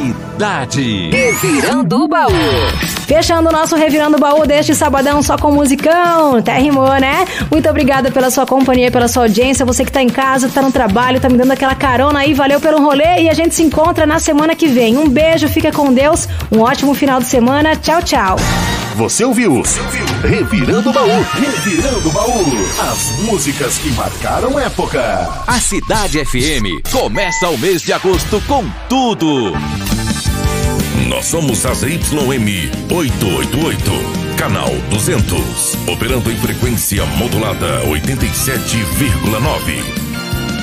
Cidade. Revirando o Baú. Fechando o nosso Revirando o Baú deste sabadão só com musicão. Até rimou, né? Muito obrigada pela sua companhia, pela sua audiência. Você que tá em casa, tá no trabalho, tá me dando aquela carona aí. Valeu pelo rolê e a gente se encontra na semana que vem. Um beijo, fica com Deus. Um ótimo final de semana. Tchau, tchau. Você ouviu? Revirando o Baú. Revirando o Baú. As músicas que marcaram época. A Cidade FM começa o mês de agosto com tudo. Nós somos a ZYM 888, canal 200, operando em frequência modulada 87,9.